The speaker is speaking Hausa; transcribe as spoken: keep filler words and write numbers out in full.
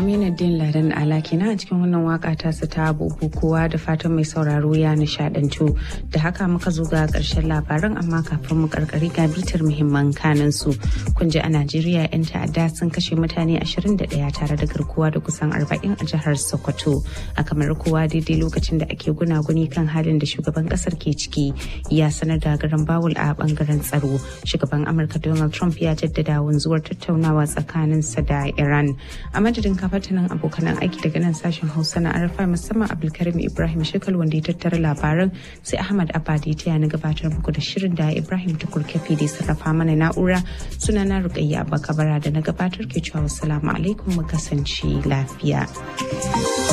Aminuddin Ladan Ala kenan a cikin wannan waka ta su ta bukukuwa da fatan mai sauraro ya nishadantu. Da haka muka zo ga ƙarshen labaran amma kafin mu karkari ga bitar muhimman kanan su. Kun ji a Najeriya 'yan ta'adda sun kashe mutane ashirin da ɗaya tare da garkuwa da kusan arba'in a jihar Sokoto. A kamar kowa daidai lokacin da ake gunaguni kan halin da shugaban kasar ke ciki ya sanar da garan bawul a bangaren tsaro. Shugaban Amurka Donald Trump ya jaddada wanzuwar tattaunawa tsakaninsa da Iran. A madadin kafatanin abokanan aiki daga nan sashen Hausa na Arafa musamman Abdulkarim Ibrahim Shekal wanda ya tattara labaran sai Ahmad Abadi ta yana gabatar muku da shirin da Ibrahim Tukurkefi da sarrafa mana na'ura sunana Rukayya Abakabara da na gabatar ke cewa wassalamu alaikum mu kasance lafiya.